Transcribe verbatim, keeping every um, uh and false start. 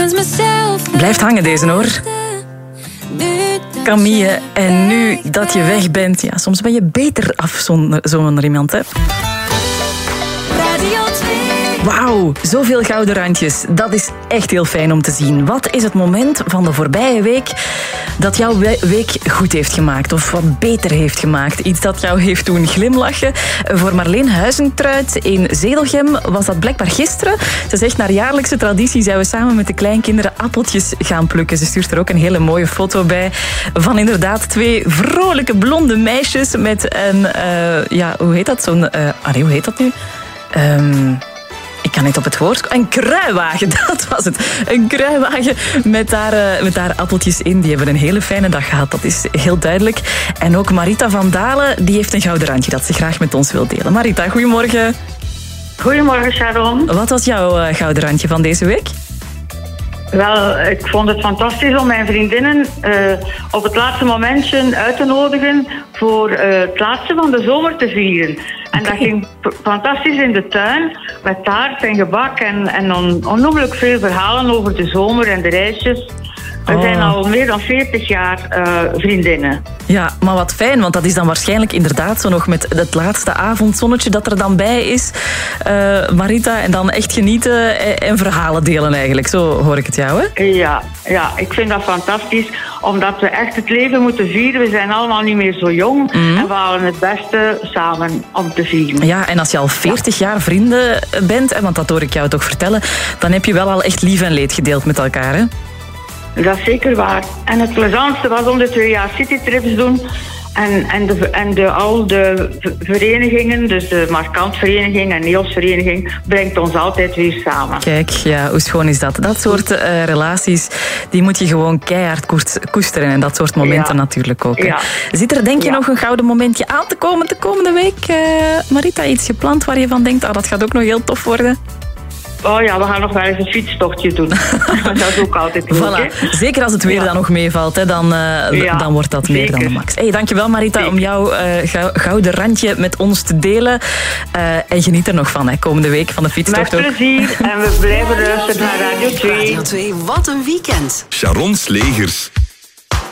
Blijft hangen deze hoor. Camille, en nu dat je weg bent, ja, soms ben je beter af zonder, zonder iemand, hè? Wauw, zoveel gouden randjes. Dat is echt heel fijn om te zien. Wat is het moment van de voorbije week dat jouw week goed heeft gemaakt of wat beter heeft gemaakt? Iets dat jou heeft doen glimlachen. Voor Marleen Huizentruid in Zedelgem was dat blijkbaar gisteren. Ze zegt, naar jaarlijkse traditie zijn we samen met de kleinkinderen appeltjes gaan plukken. Ze stuurt er ook een hele mooie foto bij van inderdaad twee vrolijke blonde meisjes met een, uh, ja, hoe heet dat? Zo'n, uh, ah nee, hoe heet dat nu? Um, Ik kan niet op het woord. Een kruiwagen, dat was het. Een kruiwagen met daar, uh, met daar appeltjes in. Die hebben een hele fijne dag gehad, dat is heel duidelijk. En ook Marita van Dalen, die heeft een gouden randje dat ze graag met ons wil delen. Marita, goedemorgen. Goedemorgen, Sharon. Wat was jouw uh, gouden randje van deze week? Wel, ik vond het fantastisch om mijn vriendinnen uh, op het laatste momentje uit te nodigen voor uh, het laatste van de zomer te vieren. En okay. Dat ging p- fantastisch in de tuin, met taart en gebak en, en on, onnoemelijk veel verhalen over de zomer en de reisjes. We oh. zijn al meer dan veertig jaar uh, vriendinnen. Ja, maar wat fijn, want dat is dan waarschijnlijk inderdaad zo nog met het laatste avondzonnetje dat er dan bij is. Uh, Marita, en dan echt genieten en, en verhalen delen eigenlijk. Zo hoor ik het jou, hè? Ja, ja, ik vind dat fantastisch, omdat we echt het leven moeten vieren. We zijn allemaal niet meer zo jong mm-hmm. en we halen het beste samen om te vieren. Ja, en als je al veertig ja. jaar vrienden bent, want dat hoor ik jou toch vertellen, dan heb je wel al echt lief en leed gedeeld met elkaar, hè? Dat is zeker waar. En het plezantste was om de twee jaar citytrips doen. En, en, de, en de, al de verenigingen, dus de Markant-vereniging en Niels-vereniging, brengt ons altijd weer samen. Kijk, ja, hoe schoon is dat? Dat soort uh, relaties, die moet je gewoon keihard koesteren. En dat soort momenten ja. natuurlijk ook. Ja. Zit er denk je ja. nog een gouden momentje aan te komen de komende week? Uh, Marita, iets gepland waar je van denkt, oh, dat gaat ook nog heel tof worden? Oh ja, we gaan nog wel eens een fietstochtje doen. Dat is ook altijd leuk. Voilà. Zeker als het weer ja. dan nog meevalt, hè, dan, uh, ja, dan wordt dat zeker. Meer dan de max. Hey, dankjewel Marita zeker. om jouw uh, gouden randje met ons te delen. Uh, en geniet er nog van, hè, komende week van de fietstocht. Met plezier. Ook. En we blijven luisteren naar Radio twee. Radio twee, wat een weekend. Sharon Slegers.